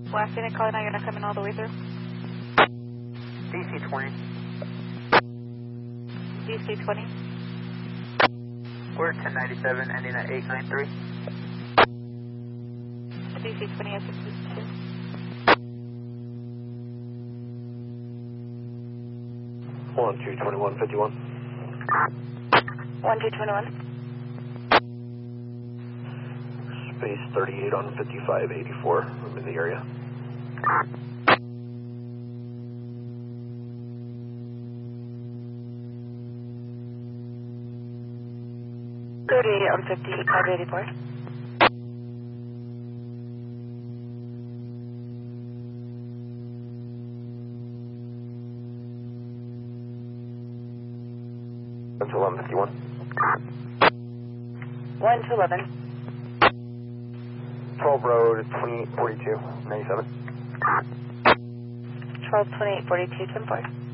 Last unit calling out, you're not coming all the way through. DC 20. DC 20. We're 1097, ending at 893. DC 20 at 662. 122151. 1221. Space 38 on 5584. I'm in the area. On 5584. Until 1151. 1 to 11. 12 road 2842 97. 12 28 42 10 4.